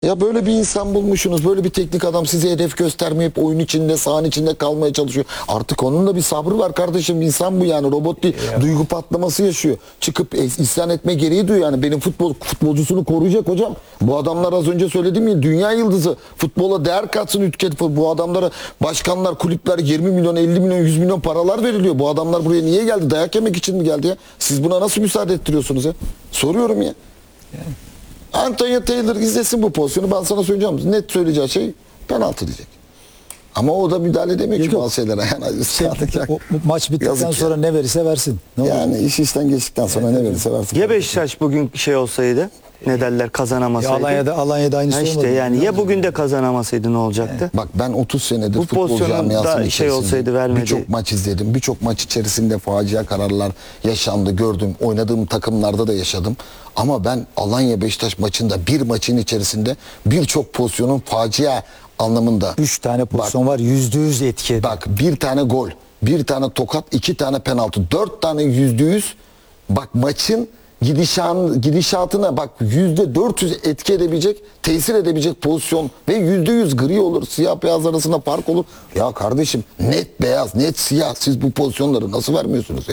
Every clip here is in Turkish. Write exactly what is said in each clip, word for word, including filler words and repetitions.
Ya böyle bir insan bulmuşsunuz, böyle bir teknik adam size hedef göstermeyip oyun içinde, sahanın içinde kalmaya çalışıyor. Artık onun da bir sabrı var kardeşim. İnsan bu yani, robot değil. Ya. Duygu patlaması yaşıyor. Çıkıp isyan etme gereği duyuyor yani. Benim futbol futbolcusunu koruyacak hocam. Bu adamlar az önce söylediğim gibi dünya yıldızı. Futbola değer katsın ülke. Bu adamlara başkanlar, kulüpler yirmi milyon, elli milyon, yüz milyon paralar veriliyor. Bu adamlar buraya niye geldi? Dayak yemek için mi geldi ya? Siz buna nasıl müsaade ettiriyorsunuz ya? Soruyorum ya. Yani. Antonio Taylor izlesin bu pozisyonu, ben sana söyleyeceğim. Net söyleyeceği şey penaltı diyecek. Ama o da müdahale edemiyor ki bazı şeylere. Yani şey, o, maç bittikten sonra ya. Ne verirse versin. Ne yani olur? İş işten geçtikten sonra evet. Ne verirse versin. Ya Beşiktaş bugün şey olsaydı, ne derler, kazanamasaydı. Ya Alanya'da, Alanya'da aynısı işte olmadı. Yani ya bugün de kazanamasaydı ne olacaktı? Evet. Bak ben otuz senedir bu futbol camiasının şey olsaydı vermedi. Birçok maç izledim. Birçok maç içerisinde facia kararlar yaşandı, gördüm. Oynadığım takımlarda da yaşadım. Ama ben Alanya Beşiktaş maçında bir maçın içerisinde birçok pozisyonun facia anlamında. Üç tane pozisyon bak, var yüzde yüz etki. Bak bir tane gol, bir tane tokat, iki tane penaltı, dört tane yüzde yüz. Bak maçın gidişan, gidişatına bak yüzde dört yüz etki edebilecek, tesir edebilecek pozisyon ve yüzde yüz gri olur, siyah beyaz arasında fark olur. Ya kardeşim net beyaz, net siyah, siz bu pozisyonları nasıl vermiyorsunuz ya?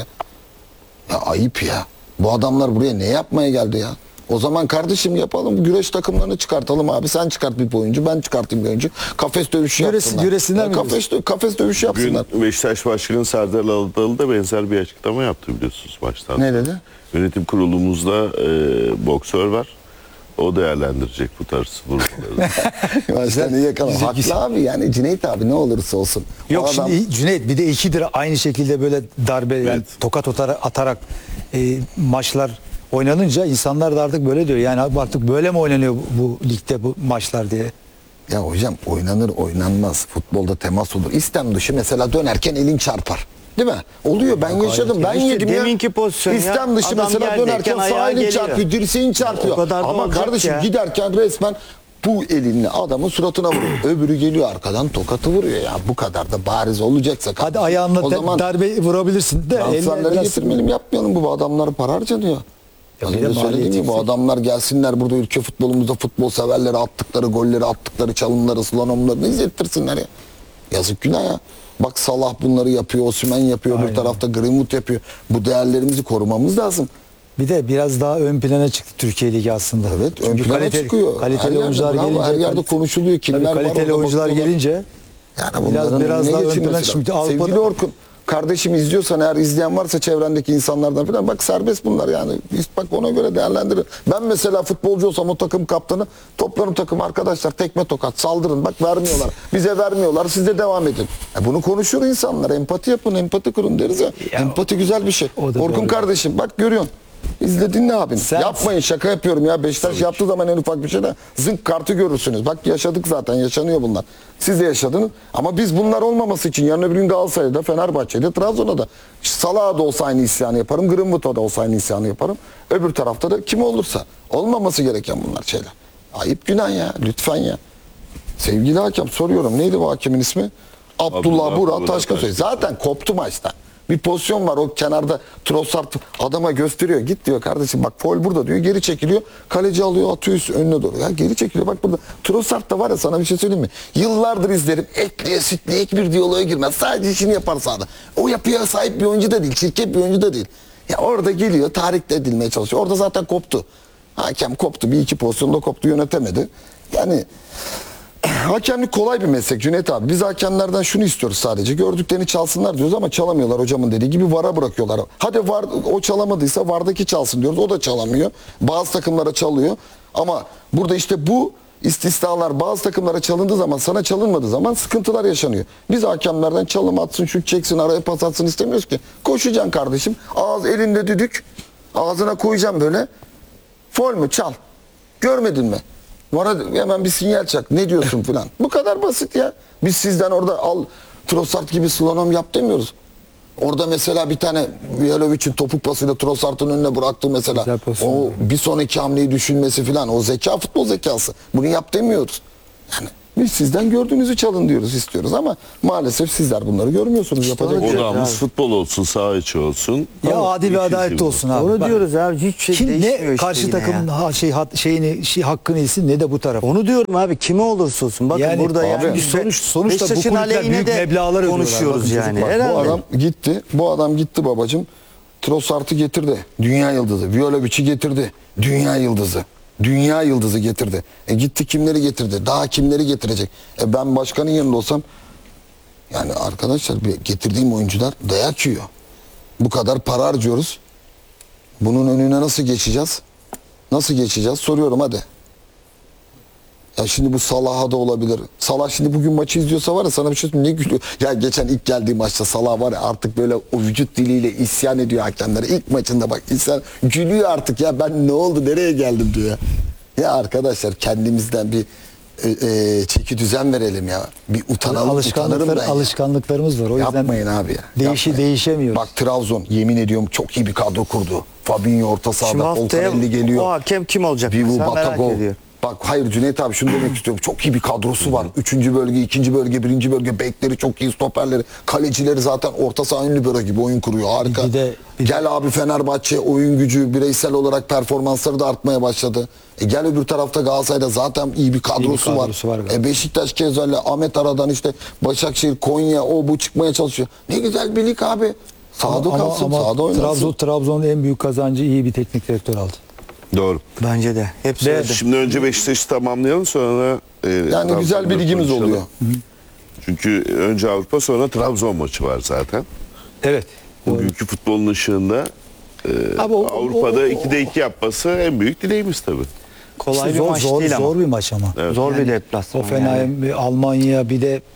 Ya ayıp ya. Bu adamlar buraya ne yapmaya geldi ya? O zaman kardeşim yapalım, güreş takımlarını çıkartalım abi. Sen çıkart bir oyuncu, ben çıkartayım bir oyuncu. Kafes dövüşü Güresi, yapsınlar. Güresinden ya, kafes, dö kafes dövüşü yapsınlar. Bugün Beşiktaş Başkanı Serdar Adalı da benzer bir açıklama yaptı biliyorsunuz maçtan. Ne dedi? Yönetim kurulumuzda e, boksör var. O değerlendirecek bu tarz vurmaları. Baştan iyi yakalan. Haklı abi yani, Cüneyt abi ne olursa olsun. Yok adam... şimdi Cüneyt bir de ikidir aynı şekilde böyle darbe evet. yani tokat atarak, atarak e, maçlar oynanınca insanlar da artık böyle diyor. Yani artık böyle mi oynanıyor bu, bu ligde bu maçlar diye. Ya hocam oynanır oynanmaz. Futbolda temas olur. İstem dışı mesela dönerken elin çarpar. Değil mi? Oluyor. Ben ya yaşadım. Ben işte yedim ya. Deminki pozisyon ya. İstem dışı Adam mesela dönerken sağ elin çarpıyor. Dirseğin çarpıyor. Ama kardeşim ya. Giderken resmen bu elinle adamın suratına vuruyor. Öbürü geliyor arkadan tokatı vuruyor ya. Bu kadar da bariz olacaksa. Hadi ayağınla o zaman darbe vurabilirsin de. Transferleri getirmeyelim, yapmayalım. Bu adamları para harcanıyor. Az önce söylediğim gibi bu adamlar gelsinler burada ülke futbolumuzda futbol severleri attıkları golleri, attıkları çalımları, slalomlarını izlettirsinler ya. Yazık günah ya. Bak Salah bunları yapıyor, Osimhen yapıyor, bir tarafta Greenwood yapıyor. Bu değerlerimizi korumamız lazım. Bir de biraz daha ön plana çıktı Türkiye Ligi aslında. Evet, çünkü ön plana kaliteli, çıkıyor. Kaliteli her oyuncular yerde, gelince. her yerde kalite, konuşuluyor. Kimler kaliteli var, oyuncular bakıyorlar. gelince yani biraz, biraz daha ön plana çıktı. Sevgili Orkun, kardeşim izliyorsan eğer, izleyen varsa çevrendeki insanlardan falan, bak serbest bunlar yani. Bak ona göre değerlendirin. Ben mesela futbolcu olsam o takım kaptanı, toplarım takım arkadaşlar, tekme tokat saldırın, bak vermiyorlar. Bize vermiyorlar, siz de devam edin. E bunu konuşur insanlar. Empati yapın, empati kurun deriz ya. ya empati güzel bir şey. Orkun doğru. Kardeşim bak görüyorsun. İzledin ne abin? Sen... Yapmayın, şaka yapıyorum ya. Beşiktaş Sonuç. yaptığı zaman en ufak bir şeyde zınk kartı görürsünüz. Bak yaşadık zaten, yaşanıyor bunlar. Siz de yaşadınız. Ama biz bunlar olmaması için yarın öbür gün Galatasaray'da, Fenerbahçe'de, Trabzon'da da, Salah'a da olsa aynı isyanı yaparım. Greenwood'a da olsa aynı isyanı yaparım. Öbür tarafta da kim olursa. Olmaması gereken bunlar şeyler. Ayıp günah ya. Lütfen ya. Sevgili hakem soruyorum. Neydi bu hakemin ismi? Abdullah, Abdullah Burak Taşkınsoy. Zaten koptu maçta. Bir pozisyon var o kenarda, Trossard adama gösteriyor. Git diyor kardeşim, bak faul burada diyor. Geri çekiliyor. Kaleci alıyor, atıyor üstü, önüne doğru. Ya geri çekiliyor. Bak burada Trossard da var ya, sana bir şey söyleyeyim mi? Yıllardır izlerim. Etliye sütlüye hiçbir diyaloğa girmez. Sadece işini yapar sahada. O yapıya sahip bir oyuncu da değil. Çirkef bir oyuncu da değil. Ya orada geliyor, tahrik edilmeye çalışıyor. Orada zaten koptu. Hakem koptu. Bir iki pozisyonda koptu, yönetemedi. Yani hakemlik kolay bir meslek Cüneyt abi. Biz hakemlerden şunu istiyoruz sadece. Gördüklerini çalsınlar diyoruz ama çalamıyorlar, hocamın dediği gibi vara bırakıyorlar. Hadi var, o çalamadıysa vardaki çalsın diyoruz. O da çalamıyor. Bazı takımlara çalıyor. Ama burada işte bu istisnalar bazı takımlara çalındığı zaman, sana çalınmadığı zaman sıkıntılar yaşanıyor. Biz hakemlerden çalım atsın, şut çeksin, araya pas atsın istemiyoruz ki. Koşacaksın kardeşim. Ağız elinde düdük. Ağzına koyacaksın böyle. Fol mü? Çal. Görmedin mi? Bana hemen bir sinyal çak. Ne diyorsun falan. Bu kadar basit ya. Biz sizden orada al Trossard gibi slalom yap demiyoruz. Orada mesela bir tane Viyalovic'in topuk pasıyla Trossard'ın önüne bıraktı mesela. O bir sonraki hamleyi düşünmesi falan. O zeka, futbol zekası. Bunu yap demiyoruz. Yani Biz sizden gördüğünüzü çalın diyoruz, istiyoruz ama maalesef sizler bunları görmüyorsunuz. Yapacak bir şey yok. Odamız futbol olsun, saha içi olsun. Ya Tamam, adil ve hiç adaletli üzülme. olsun abi. Onu Bak, diyoruz abi. Hiçbir şey Kim değişmiyor ne işte karşı yine takımın ya. ha, şey, hat- şeyini şey, hakkını yesin ne de bu taraf. Onu diyorum abi, kime olursa olsun. Bakın Yani burada abi, yani biz sonuç- sonuçta bu Beşiktaş'ın kulüpler aleyhine büyük de meblağlar ödüyorlar. konuşuyoruz Bakın yani. çocuklar, bu Bu Herhalde. adam gitti. Bu adam gitti babacığım. Trossard'ı getirdi. Dünya yıldızı. Violovic'i getirdi. Dünya yıldızı. Dünya yıldızı getirdi. E gitti kimleri getirdi? Daha kimleri getirecek? E ben başkanın yanında olsam yani arkadaşlar bir getirdiğim oyuncular dayak yiyor. Bu kadar para harcıyoruz. Bunun önüne nasıl geçeceğiz? Nasıl geçeceğiz? Soruyorum hadi. Ya şimdi bu Salah'a da olabilir. Salah şimdi bugün maçı izliyorsa var ya sana bir şey söyleyeyim, ne gülüyor. Ya geçen ilk geldiği maçta Salah var ya artık böyle o vücut diliyle isyan ediyor hakemlere. İlk maçında bak isyan gülüyor artık ya ben ne oldu nereye geldim diyor ya. Ya arkadaşlar kendimizden bir e, e, çeki düzen verelim ya. Bir utanalım, utanırım Alışkanlıklar, ben ya. alışkanlıklarımız var. O yüzden Yapmayın abi ya. Değişi, Yapmayın. değişemiyoruz. Bak Trabzon yemin ediyorum çok iyi bir kadro kurdu. Fabinho orta Şimdi sahada, haftaya Olkarelli geliyor. o hakem kim olacak? Vivu Sen merak Batagov. ediyorum. Bak hayır Cüneyt abi şunu demek istiyorum. Çok iyi bir kadrosu var. Üçüncü bölge, ikinci bölge, birinci bölge. Bekleri çok iyi, stoperleri. Kalecileri zaten orta saha ünlü böyle gibi oyun kuruyor. Harika. Bir de- bir de- Gel abi Fenerbahçe oyun gücü, bireysel olarak performansları da artmaya başladı. E gel öbür tarafta Galatasaray'da zaten iyi bir kadrosu, kadrosu var var. galiba. E Beşiktaş Kezel'le Ahmet Aradan işte Başakşehir, Konya o bu çıkmaya çalışıyor. Ne güzel bir lig abi. Sahada ama, kalsın, ama sahada oynasın. Trabzon, Trabzon'un en büyük kazancı iyi bir teknik direktör aldı. Doğru. Bence de. Hep Ve- söyledim. Şimdi önce Beşiktaş'ı tamamlayalım sonra e, Yani Trabzon'da güzel bir ligimiz konuşalım. oluyor. Çünkü önce Avrupa sonra Trabzon maçı var zaten. Evet. Bugünkü futbolun ışığında e, Abi o- Avrupa'da o- o- ikide iki yapması en büyük dileğimiz tabii. Kolay İşte bir zor, maç zor, değil ama. zor bir maç ama. Zor bir deplasman. Hoffenheim, yani. bir Almanya bir de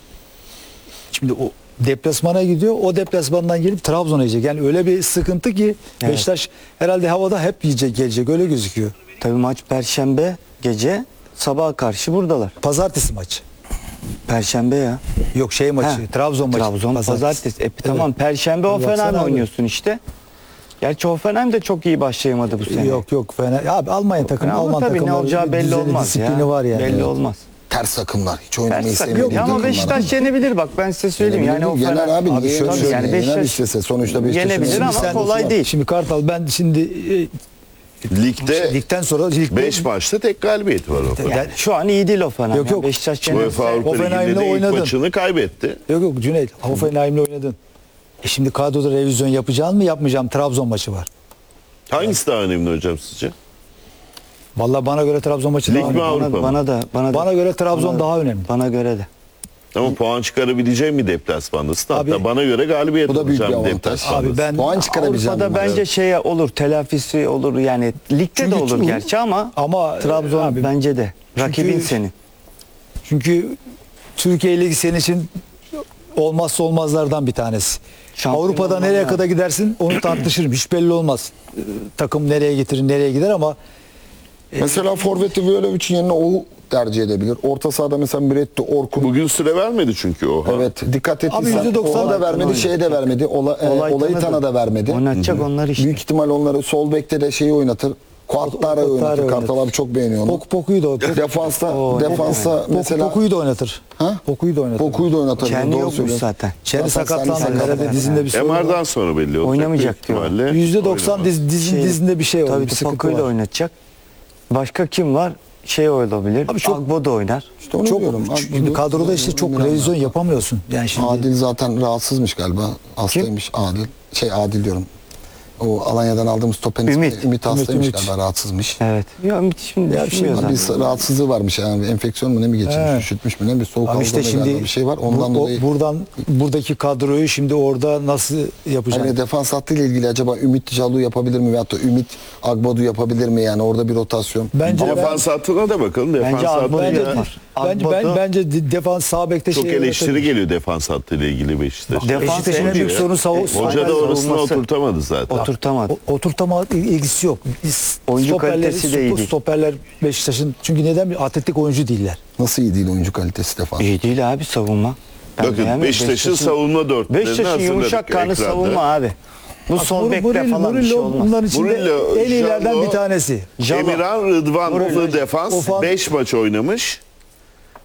şimdi o deplasmana gidiyor. O deplasmandan gelip Trabzon'a yiyecek. Yani öyle bir sıkıntı ki Evet. Beşiktaş herhalde havada hep yiyecek gelecek. Öyle gözüküyor. Tabii maç Perşembe gece sabaha karşı buradalar. Pazartesi maçı. Perşembe ya. Yok şey maçı. Ha, Trabzon maçı. Trabzon pazartesi. E, tamam Perşembe Tabii baksana Hoffenheim abi. oynuyorsun işte. Gerçi Hoffenheim de çok iyi başlayamadı bu sene. Yok yok fena. Abi Almanya takımı, Ama Alman tabii ne takımları olacağı belli düzeni, olmaz disiplini ya. var yani. Belli Evet. olmaz. Ters takımlar. Hiç oynamayı Ters takım. sevmediğim Yok ama takımlar. Beşiktaş yenebilir bak ben size söyleyeyim. Yani Yani Hoffenheim yener abi, Abi niye şöyle- yenmez? yani Yener Beşiktaş istese sonuçta Beşiktaş'ın yenebilir şimdi ama sen- kolay değil. Şimdi Kartal ben şimdi e, Ligde ligden sonra ligde, beş maçta tek galibiyeti var o. Yani şu an iyi değil Hoffenheim. Yok, yok. Beşiktaş UEFA yenerse Avrupa Hoffenheim'le Ligi'nde de ilk oynadın. maçını kaybetti. Yok yok Cüneyt. Hoffenheim'le oynadın. E şimdi kadroda revizyon yapacağım mı yapmayacağım? Trabzon maçı var. Hangisi daha önemli hocam sizce? Vallahi bana göre Trabzon maçı Lig daha mi önemli. Avrupa mı? bana, bana da bana, da- Bana göre Trabzon bana- daha önemli. Bana göre de. Ama puan çıkarabileceğim mi deplasmanda? Abi- Hatta bana göre galibiyet Bu da büyük bir olacağım avantaj. deplasmanda. Abi ben Puan çıkarabileceğim. Avrupa'da bence şeye olur, telafisi olur yani ligde Çünkü de olur çünkü- gerçi ama ama Trabzon abi, bence de rakibin çünkü- senin. çünkü Türkiye Ligi senin için olmazsa olmazlardan bir tanesi. Şampiyon Avrupa'da olman nereye lazım. kadar gidersin onu tartışırım. Hiç belli olmaz. Ee, Takım nereye getirir, nereye gider ama Mesela Forvet'i Violovic'in yerine o tercih edebilir. Orta sahada mesela Miretti, Orkun. Bugün süre vermedi çünkü o. Evet dikkat Abi ettiysen yüzde doksan ona da vermedi, şeye de vermedi. Ola, e, Olay olayı tanıdı. Tan'a da vermedi. Oynatacak onlar işte. Büyük ihtimal onları sol bekte de şeyi oynatır. Kuatlara Kuatlara oynatır. oynatır. Kartal abi çok beğeniyor onu. Poku Poku'yu da Poku- Defansta, Oo, defansta Poku- mesela Poku'yu da oynatır. Ha? Poku'yu da oynatır. Poku'yu da oynatabilir. Kendi Doğru yokmuş söylüyorsun. zaten. Çeri Zaten sakatlandı. sen- Herhalde sen- dizinde bir sorun var. M R'dan sonra belli olacak. Oynamayacak büyük ihtimalle. yüzde doksan oynamaz. diz, diz, Şey- dizinde bir şey oldu. Tabii bir sıkıntı Poku'yla var. oynatacak. Başka kim var? Şey olabilir. Abi çok- Agbo da oynar. İşte onu Çok, diyorum. şimdi kadroda işte çok Bilmiyorum revizyon ben. yapamıyorsun. Yani şimdi Adil zaten rahatsızmış galiba. Hastaymış Adil. Şey Adil diyorum. O Alanya'dan aldığımız topen Ümit. Ümit hastaymış Ümit. galiba, rahatsızmış. Evet. Ya Ümit şimdi Ya düşünmüyor şimdi zaten. Bir rahatsızlığı varmış yani enfeksiyon mu ne mi geçirmiş, He. üşütmüş mü ne bir soğuk Abi işte algınlığı şimdi galiba bir şey var. Ondan bu- o- dolayı buradan buradaki kadroyu şimdi orada nasıl yapacaksın? hani defans hattıyla ilgili acaba Ümit Calu yapabilir mi veyahut da Ümit Agbadu yapabilir mi yani orada bir rotasyon. Bence ben, Defans hattına da bakalım. Defans Bence Agbo hattı bence, yapar. bence, ben, Agbo'da- bence de- defans sağ bekte çok şey eleştiri yönetebilir. geliyor defans hattıyla ilgili Beşiktaş. Defans Beşiktaş'ın en en büyük büyük- sorunu savu- Hoca da Savunması. orasını oturtamadı zaten. Oturtamadı. O- Oturtama ilgisi yok. Biz Oyuncu stoperleri- kalitesi de iyi değil. Stoperler Beşiktaş'ın çünkü neden bir atletik oyuncu değiller. Nasıl iyi değil oyuncu kalitesi defans. İyi değil abi savunma. Ben Bakın beğenmedim. Beşiktaş'ın savunma dörtlerini Beşiktaş'ın hazırladık yumuşak kanlı ekranda. savunma abi. Bu sol Mur- bekte Murillo- falan bir şey Murillo olmaz. bunların içinde Murillo, en iyilerden Jallo, bir tanesi. Jallo. Emirhan Rıdvan Murillo, Uflu defans Ofan- beş maç oynamış.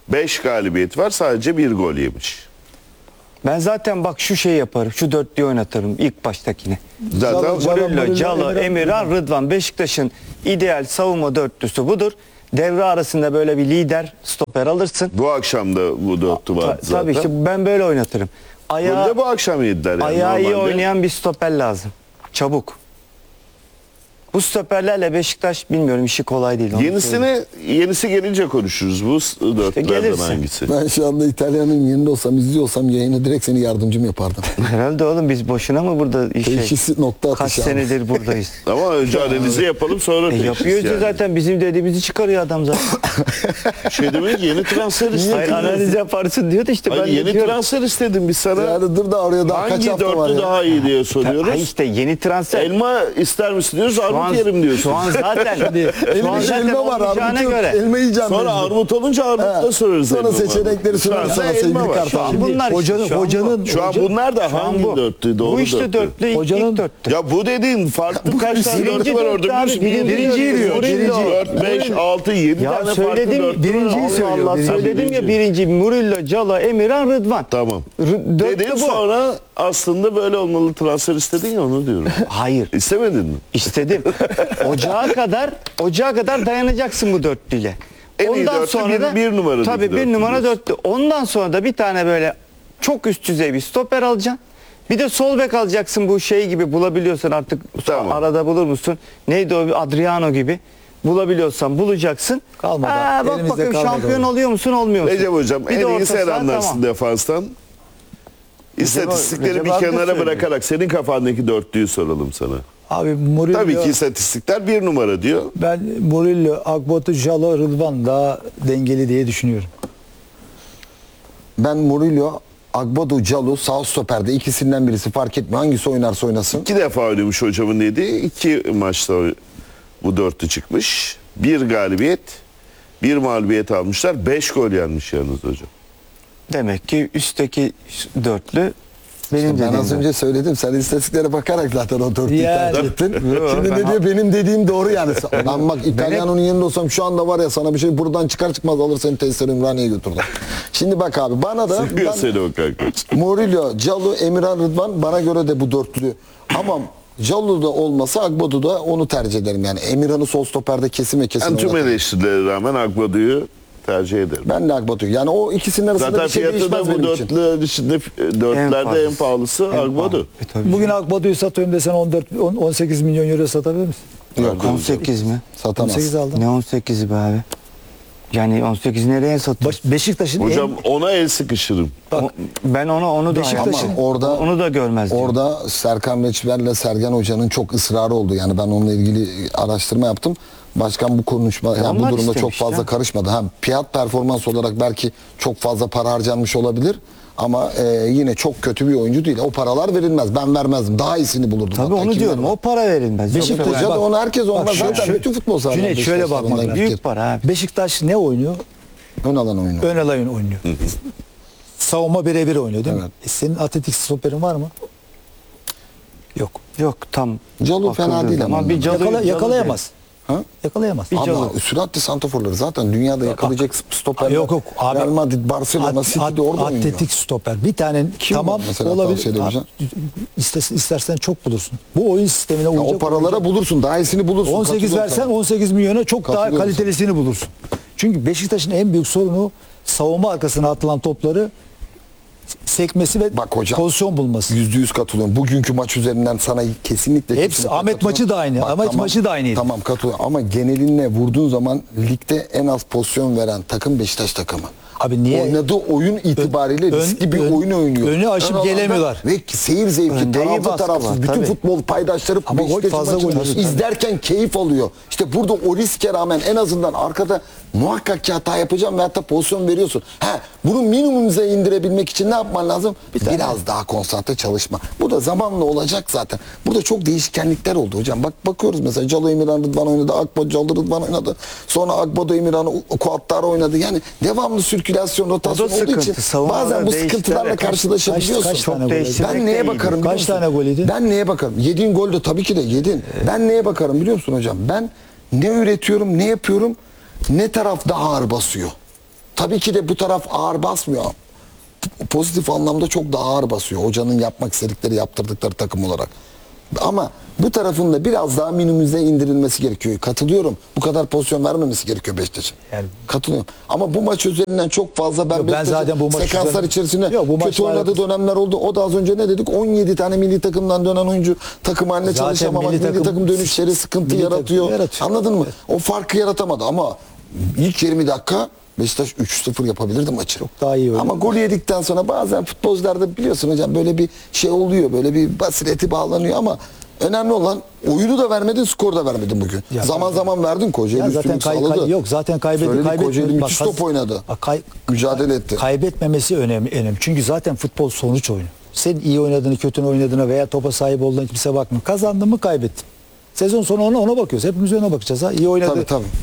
beş galibiyet var, sadece bir gol yemiş. Ben zaten bak şu şeyi yaparım. Şu dörtlüyü oynatırım ilk baştakini. Zaten Calo, Calo, Murillo, Murillo, Calo, Emirhan, Emirhan, Rıdvan. Beşiktaş'ın ideal savunma dörtlüsü budur. Devre arasında böyle bir lider stoper alırsın. bu akşam da bu dörtlü Ta- vardı zaten. tabii işte ben böyle oynatırım. Bunu Ayağı, da bu akşam yediler yani. ayağı iyi normalde. oynayan bir stoper lazım. Çabuk. Bu stoperlerle Beşiktaş bilmiyorum işi kolay değil. onu söyleyeyim. Yenisini, yenisi gelince konuşuruz. Bu s- dörtlülerden gelirse. hangisi? Ben şu anda İtalya'nın yerinde olsam, izliyorsam yayını direkt seni yardımcım yapardım. Herhalde oğlum biz boşuna mı burada şey, Teşhisi nokta kaç atışı. abi. senedir buradayız. Ama önce analizi yapalım, sonra E teşhis yapıyoruz ya yani. zaten bizim dediğimizi çıkarıyor adam zaten. Şey demek yeni transfer istedim. Hayır analiz yaparsın diyor da işte Hayır, ben de yeni diyorum. transfer istedim biz sana. Yani dur da oraya daha kaç Hangi hafta var dörtlü ya? daha iyi diye soruyoruz. Hayır işte yeni transfer. Elma ister misin diyoruz, Şu an- armut yerim diyorsun. Şu an zaten şu an Elimde zaten elma var, olmayacağına armut yok. göre. Elma yiyeceğim. Sonra mecbur. armut olunca armut da He, sorarız. sonra elma var. seçenekleri Şu sorarız anda sana elma sevgili var. Kartal. Şu an Şimdi bunlar işte, hocanın- şu an bu. hocanın- Şu an Hoca- bunlar da Şu an hangi bu. dörtlü? Doğru Bu işte dörtlü. dörtlü ilk, Hocanın- ilk dörtlü. Ya bu dediğin farklı kaç tane birinci dörtlü var orada dörtlü abi, biliyorsun? birinci Birinciyi diyor, birinci. dört, beş, altı, yedi Ya tane söyledim, farklı dörtlü var. birinciyi Allah söylüyor, Allah, birinci. Söyledim ya birinci Murillo, Calo, Emirhan, Rıdvan. Tamam. R- dörtlü Dedin bu. sonra aslında böyle olmalı transfer istedin ya, onu diyorum. Hayır. İstemedin mi? İstedim. Ocağa kadar ocağa kadar dayanacaksın bu dörtlüyle. En iyi dörtlü bir- bir numaradaki tabii bir dörtlü numara diyorsun. dörtlü. Ondan sonra da bir tane böyle çok üst düzey bir stoper alacaksın. Bir de sol bek alacaksın, bu şey gibi bulabiliyorsan artık Tamam. arada bulur musun? Neydi o, Adriano gibi. Bulabiliyorsan bulacaksın. Kalmadı. Aa, bak Elimizde bakayım kalmadı şampiyon o. oluyor musun olmuyor musun? Recep Hocam Bir de en iyi orta sen saha, anlarsın tamam. defanstan. İstatistikleri Recep bir abi de kenara söylüyor. bırakarak senin kafandaki dörtlüyü soralım sana. Abi Murillo, Tabii ki istatistikler bir numara diyor. ben Murillo, Akbotu, Jalo, Rıdvan daha dengeli diye düşünüyorum. Ben Murillo, Agbadu, Calo, sağ stoperde ikisinden birisi fark etmiyor. Hangisi oynarsa oynasın. İki defa oynamış hocamın dediği. İki maçta oy- bu dörtlü çıkmış. Bir galibiyet, bir mağlubiyet almışlar. Beş gol yenmiş yalnız hocam. Demek ki üstteki dörtlü benim Ben dediğim az dörtlü. önce söyledim. Sen istatistiklere bakarak zaten o dörtlüyü Yani. tercih ettin. Yok, Şimdi ben- ne diyor? Benim dediğim doğru yani. Ben bak İtalyan'ın yerinde olsam şu anda var ya, sana bir şey buradan çıkar çıkmaz alır seni testere Ümraniye'ye götürürler. Şimdi bak abi, bana da Sıkıyor ben, seni o kanka. Murillo, Calo, Emirhan, Rıdvan bana göre de bu dörtlü. Ama Calo da olmasa Agbadu da onu tercih ederim yani. Emirhan'ı sol stoperde kesime kesin Ben tüm oynatırım. eleştirilere rağmen Akbadu'yu tercih ederim. Ben de Agbadu'yu. Yani o ikisinin arasında Zaten bir şey fiyatı değişmez da bu benim için. dörtlü dışında dörtlerde en pahalısı. pahalısı En Akbadu. pahalı. E tabii. Bugün Akbotu'yu satıyorum desen on dört on- on sekiz milyon euro satabilir misin? Yok, on sekiz mi? satamaz. on sekiz aldım. Ne on sekizi be abi? Yani on sekiz nereye satıyorsun? Baş- Beşiktaş'ın Hocam en, ona el sıkışırım. bak, O- ben onu onu da Beşiktaş'ın- ama orada- onu da görmezdim. Orada Serkan Reçber'le Sergen Hoca'nın çok ısrarı oldu. Yani ben onunla ilgili araştırma yaptım. Başkan bu konuşma, yani bu onlar durumda çok istemiş fazla ya. karışmadı. Ha, fiyat performans olarak belki çok fazla para harcanmış olabilir. Ama e, yine çok kötü bir oyuncu değil. O paralar verilmez. Ben vermezdim. Daha iyisini bulurdum. Tabii hatta. onu Kim diyorum. vermez? O para verilmez. Beşiktaş- Hoca da bak- onu herkes olmaz. bak Zaten şöyle- bütün futbol sahaları. Cüneyt, şöyle Beşiktaş bakmak tarafından lazım. Büyük para abi. Beşiktaş ne oynuyor? Ön alan oyunu. Ön alan oynuyor. Savunma birebir oynuyor değil mi? Evet. E, senin atletik stoperin var mı? Yok. Yok tam. Calo fena bakıldığı değil zaman ama. bir Calo- Yakala- Calo yakalayamaz. Ha? Yakalayamaz. Bir Calo. Ama süratli santraforları zaten dünyada yakalayacak stoperler. Yok yok abi. Real Madrid, Barcelona, At- City'de at- orada oynuyor. Atletik stoper. Bir tane Kim tamam var mesela olabilir. tavsiye edebileceğin? İstersen, istersen çok bulursun. Bu oyun sistemine Ya uyacak. o paralara bulursun. Daha iyisini bulursun. on sekiz Katılıyorum versen sana. on sekiz milyona çok daha Katılıyorum kalitelisini bulursun. Çünkü Beşiktaş'ın en büyük sorunu savunma arkasına atılan topları sekmesi ve Bak hocam, pozisyon bulması. Yüzde yüz katılıyorum. Bugünkü maç üzerinden sana kesinlikle Hepsi, kesinlikle Ahmet katılıyorum. maçı da aynı. Ahmet maçı da aynıydı. Tamam, katılıyorum. Ama geneline vurduğun zaman ligde en az pozisyon veren takım Beşiktaş takımı. Abi niye? Oynadığı oyun itibariyle Ön- riskli bir ön- oyun oynuyor. önü aşıp Ön alanda gelemiyorlar. Ve seyir zevki, Önde iyi taraflı baskı tarafsız. var, Bütün tabii. futbol paydaşları Ama gol Beşiktaş'ın fazla maçını gol oluyor. izlerken keyif alıyor. İşte burada o riske rağmen en azından arkada muhakkak ki hata yapacağım veyahut da pozisyon veriyorsun. Ha, bunu minimumuza indirebilmek için ne yapman lazım? Biraz daha konsantre çalışma. Bu da zamanla olacak zaten. Burada çok değişkenlikler oldu hocam. Bak bakıyoruz mesela Calo, Emirhan, Rıdvan oynadı. Akbado, Calo, Rıdvan oynadı. Sonra Akbado, Emirhan, Kuattar oynadı. Yani devamlı sirkülasyon, rotasyon olduğu için sıkıntı. Savunmada bazen bu değiştirerek sıkıntılarla kaç- karşılaşabiliyorsun. kaç tane gol değiştirerek Ben de neye iyiydi. bakarım Kaç biliyor musun? tane gol yedi? Ben neye bakarım? Yediğin gol de tabii ki de yedin. Ben neye bakarım biliyor musun hocam? Ben ne üretiyorum, ne yapıyorum, ne taraf daha ağır basıyor. Tabii ki de bu taraf ağır basmıyor. P- Pozitif anlamda çok daha ağır basıyor. Hocanın yapmak istedikleri, yaptırdıkları takım olarak. Ama bu tarafın da biraz daha minimize indirilmesi gerekiyor. Katılıyorum. Bu kadar pozisyon vermemesi gerekiyor Beşiktaş'ın. Yani- Katılıyorum. Ama bu maç üzerinden çok fazla ben, Yok, ben Beşiktaş'ın zaten bu maç sekanslar üzerine- içerisinde Yok, bu kötü maçla oynadığı alakası- dönemler oldu. O da az önce ne dedik? on yedi tane milli takımdan dönen oyuncu takım haline Zaten çalışamamak, milli milli takım, takım- dönüşleri sıkıntı milli takım yaratıyor. yaratıyor. Anladın mı? O farkı yaratamadı ama ilk yirmi dakika Beşiktaş üç sıfır yapabilirdi maçı. Çok daha iyi oynadı. Ama gol yedikten sonra bazen futbolcularda biliyorsun hocam böyle bir şey oluyor. Böyle bir basireti bağlanıyor ama önemli olan oyunu da vermedin, skor da vermedin bugün. Ya zaman tabii. zaman verdin, Kocaeli Ya zaten üstünlük kay, sağladı. kay- yok zaten kaybetti. Söyledik, kaybetmedi. Kocaeli Bak, müthiş kaz- top oynadı. Bak, kay- Mücadele etti. Kaybetmemesi önemli, önemli. Çünkü zaten futbol sonuç oyunu. Senin iyi oynadığını, kötü oynadığına veya topa sahip olduğuna kimse bakmıyor. Kazandın mı kaybettin. Sezon sonu ona ona bakıyoruz. Hepimiz ona bakacağız. Ha. İyi oynadı. Tabii tabii.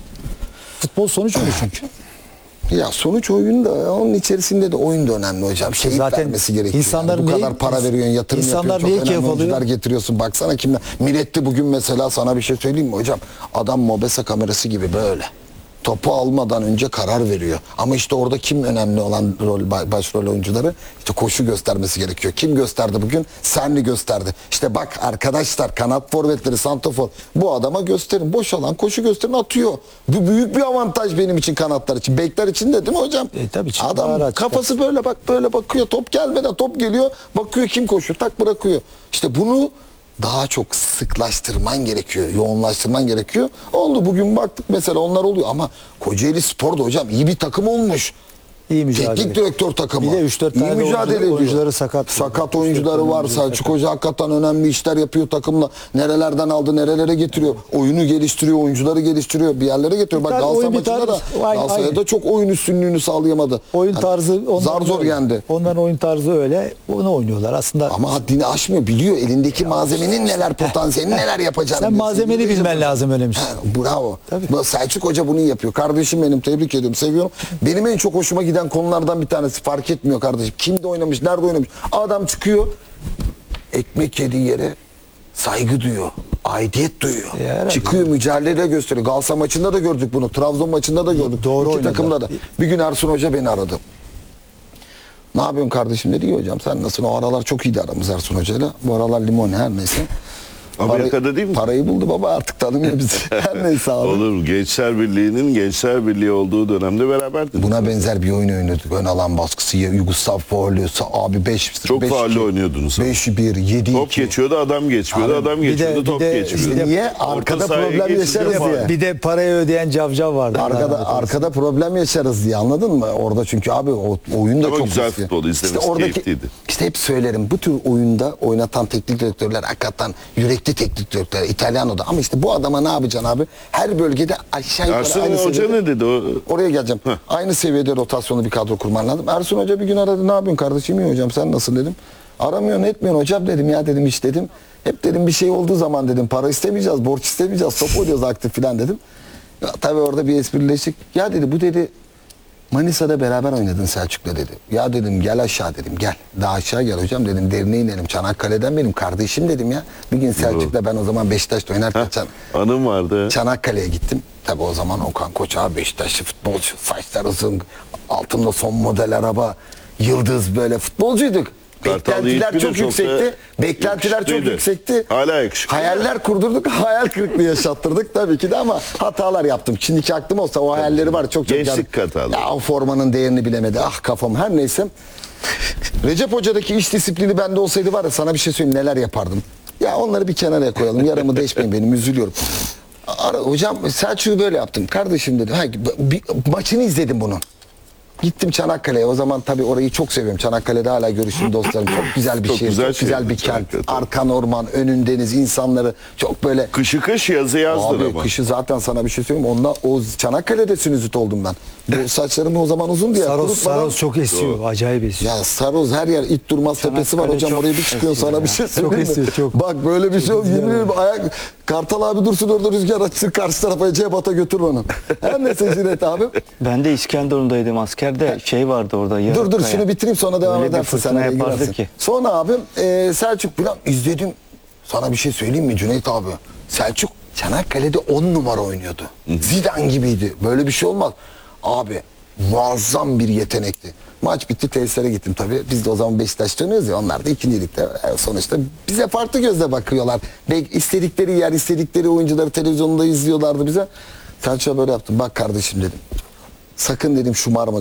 Futbol sonuç oyunu çünkü. Ya sonuç oyun da onun içerisinde de oyun da önemli hocam. Şey Zaten vermesi gerekiyor. insanlar Yani bu neyi- kadar para veriyorsun, yatırım insanlar yapıyorsun. neyi Çok keyif önemli alıyor? oyuncular getiriyorsun. Baksana kimler. Miretti bugün mesela sana bir şey söyleyeyim mi hocam? Adam Mobesa kamerası gibi böyle. Topu almadan önce karar veriyor. Ama işte orada kim önemli olan rol başrol oyuncuları? İşte koşu göstermesi gerekiyor. Kim gösterdi bugün? Senli gösterdi. İşte bak arkadaşlar kanat forvetleri, santrafor bu adama gösterin. Boş alan koşu gösterin atıyor. Bu büyük bir avantaj benim için kanatlar için. Bekler için de değil mi hocam? E, tabii ki. Adam Daha rahat kafası böyle bak böyle bakıyor. Top gelmeden top geliyor. Bakıyor kim koşuyor tak bırakıyor. İşte bunu daha çok sıklaştırman gerekiyor. Yoğunlaştırman gerekiyor. Oldu bugün baktık mesela onlar oluyor ama Kocaeli Spor da hocam iyi bir takım olmuş. İyi mücadele. Teknik direktör takımı. Bir de üç dört İyi tane de mücadele oyuncuları- ediyor. oyuncuları sakat. Sakat üç dört oyuncuları tane var. oyuncuları Selçuk Hoca hakikaten önemli işler yapıyor takımla. Nerelerden aldı, nerelere getiriyor. Oyunu geliştiriyor, oyuncuları geliştiriyor. Bir yerlere getiriyor. Bak tarzı, Galatasaray oyun bir maçında da tarzı. Aynı- Galatasaray'da aynı. çok oyun üstünlüğünü sağlayamadı. Oyun Yani tarzı onların zar zor öyle. yendi. Onların oyun tarzı öyle. Onu oynuyorlar. Aslında Ama haddini aşmıyor. Biliyor elindeki malzemenin neler potansiyelini neler yapacağını. sen biliyor. malzemeni Biliyor bilmen hocam. lazım öylemiş. Ha, bravo. Tabii. Bu Selçuk Hoca bunu yapıyor. Kardeşim benim tebrik ediyorum, seviyorum. Benim en çok hoşuma giden konulardan bir tanesi fark etmiyor kardeşim. Kimde oynamış, nerede oynamış. Adam çıkıyor, ekmek yediği yere saygı duyuyor. Aidiyet duyuyor. Ya herhalde. Çıkıyor mücadele gösteriyor. Galatasaray maçında da gördük bunu. Trabzon maçında da gördük. Doğru İki oynadı. takımda da. Bir gün Ersun Hoca beni aradı. Ne yapıyorsun kardeşim dedi ki hocam sen nasılsın? O aralar çok iyiydi aramız Ersun Hoca'yla. Bu aralar limon her neyse. Amerika'da değil mi? Parayı buldu baba artık tanımıyor bizi. Her neyse abi. Olur. Gençler Birliği'nin Gençler Birliği olduğu dönemde beraberdiniz. Buna benzer bir oyun oynadık. Ön alan baskısı, Yugoslav faulü, abi beş Çok faulle oynuyordunuz. beş bir, yedi Top geçiyordu, adam geçmiyordu, Abi, adam bir de- geçiyordu, bir top de- geçmiyordu. bir de- Niye? Orta Arkada sahaya problem geçince yaşarız faul. diye. Bir de parayı ödeyen cavcav vardı. Arkada arkada problem yaşarız diye anladın mı? Orada çünkü abi o oyun da Ama çok güzel riskli. futbolu izlemesi keyifliydi. İşte hep söylerim bu tür oyunda oynatan teknik direktörler hakikaten yürekli teknik direktörler İtalyano'da ama işte bu adama ne yapacaksın abi? Her bölgede aşağı yukarı Ersun aynı Hoca seviyede. ne dedi? O, Oraya geleceğim. Heh. Aynı seviyede rotasyonlu bir kadro kurman lazım. Ersun Hoca bir gün aradı. Ne yapıyorsun kardeşim? İyi hocam sen nasıl dedim. Aramıyorsun etmiyorsun hocam dedim ya dedim iş dedim. Hep dedim bir şey olduğu zaman dedim para istemeyeceğiz, borç istemeyeceğiz, top oynuyoruz aktif filan dedim. Ya, tabii orada bir esprileştik. Ya dedi bu dedi Manisa'da beraber oynadın Selçuk'la dedi. Ya dedim gel aşağı dedim gel. Daha aşağı gel hocam dedim derine inelim. Çanakkale'den benim kardeşim dedim ya. Bir gün Selçuk'la ben o zaman Beşiktaş'ta oynarken Çan- anım vardı. Çanakkale'ye gittim. Tabii o zaman Okan Koç abi Beşiktaşlı futbolcu. Saçlar uzun, altında son model araba, yıldız böyle futbolcuyduk. Kartal Beklentiler Yiğit bir de çok çok da yüksekti. Beklentiler çok yakışıklıydı. yüksekti. Hala yakışıklı. Hayaller kurdurduk, hayal kırıklığı yaşattırdık tabii ki de ama hatalar yaptım. Şimdiki aklım olsa o hayalleri var çok çok. Gençlik hataları. Ya o formanın değerini bilemedi. Ah kafam her neyse. Recep Hoca'daki iş disiplini bende olsaydı var ya sana bir şey söyleyeyim neler yapardım. Ya onları bir kenara koyalım. Yaramı deşmeyin benim üzülüyorum. Ara, hocam Selçuk'u böyle yaptım. Kardeşim dedi. Ha, bir, maçını izledim bunun. Gittim Çanakkale'ye. O zaman tabii orayı çok seviyorum. Çanakkale'de hala görüştüm dostlarım. Çok güzel bir Çok şehir. güzel çok güzel şehir bir kent. Çanakkale. Arkan orman, önün deniz, insanları çok böyle. Kışı kış yazı yazdır Abi ama. kışı zaten sana bir şey söyleyeyim. Onunla o Çanakkale'de sinüzit oldum ben. Bu saçlarım o zaman uzun diye. Saros, kurutmadan- Saros çok esiyor. Acayip esiyor. Ya Saroz her yer it durmaz tepesi var Çanakkale hocam çok oraya bir çıkıyorsun sana bir şey söyleyeyim mi? esiyor, çok. Bak böyle bir şey yok. Yemin ederim ayak Kartal abi dursun orada rüzgar açsın karşı tarafa Cebat'a götür bana. Her neyse Zinet abi. Ben de İskenderun'daydım askerde şey vardı orada. Dur dur Yarıkkaya. şunu bitireyim sonra devam Öyle bir edersin. fırtına Sen oraya yapardı girersin. ki. Sonra abim e, Selçuk falan izledim. Sana bir şey söyleyeyim mi Cüneyt abi? Selçuk Çanakkale'de on numara oynuyordu. Zidane gibiydi. Böyle bir şey olmaz. Abi muazzam bir yetenekti. Maç bitti, tesislere gittim tabii. Biz de o zaman Beşiktaş dönüyoruz ya, onlar da ikinci ligde. E, sonuçta bize farklı gözle bakıyorlar. Belki istedikleri yer, istedikleri oyuncuları televizyonda izliyorlardı bize. Selçuk'a böyle yaptım. Bak kardeşim dedim. Sakın dedim şımarma.